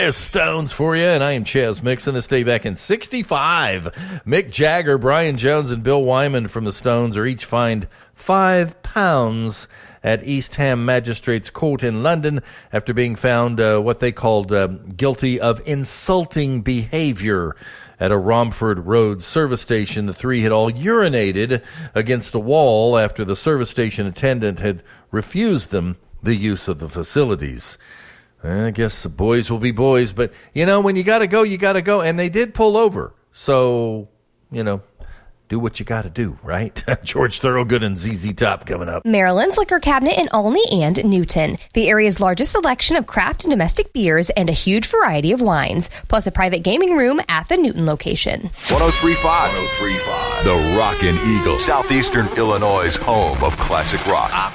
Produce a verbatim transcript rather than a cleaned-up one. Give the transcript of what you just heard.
There's Stones for you, and I am Chaz Mixon. This day back in sixty-five, Mick Jagger, Brian Jones, and Bill Wyman from the Stones are each fined five pounds at East Ham Magistrates Court in London after being found uh, what they called uh, guilty of insulting behavior at a Romford Road service station. The three had all urinated against a wall after the service station attendant had refused them the use of the facilities. I guess the boys will be boys, but, you know, when you got to go, you got to go. And they did pull over. So, you know, do what you got to do, right? George Thorogood and Z Z Top coming up. Maryland's Liquor Cabinet in Olney and Newton. The area's largest selection of craft and domestic beers and a huge variety of wines, plus a private gaming room at the Newton location. one oh three point five. The Rockin' Eagle, Southeastern Illinois' home of classic rock.